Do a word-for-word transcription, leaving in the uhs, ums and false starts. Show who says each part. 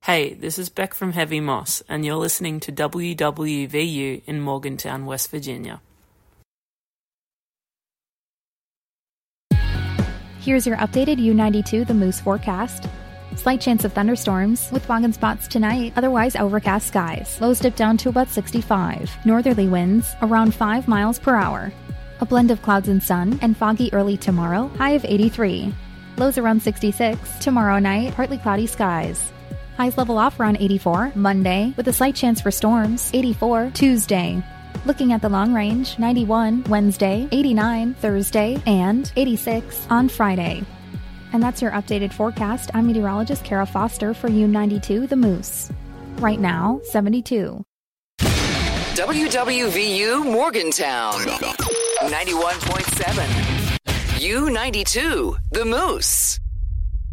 Speaker 1: Hey, this is Beck from Heavy Moss, and you're listening to W W V U in Morgantown, West Virginia.
Speaker 2: Here's your updated U ninety-two The Moose forecast. Slight chance of thunderstorms, with fog and spots tonight, otherwise overcast skies. Lows dip down to about sixty-five. Northerly winds around five miles per hour. A blend of clouds and sun, and foggy early tomorrow, high of eighty-three. Lows around sixty-six. Tomorrow night, partly cloudy skies. Highs level off around eighty-four. Monday, with a slight chance for storms, eighty-four. Tuesday. Looking at the long range, ninety-one. Wednesday, eighty-nine. Thursday, and eighty-six on Friday. And that's your updated forecast. I'm meteorologist Kara Foster for U ninety-two The Moose. Right now, seventy-two.
Speaker 3: W W V U Morgantown, ninety-one point seven. U ninety-two The Moose.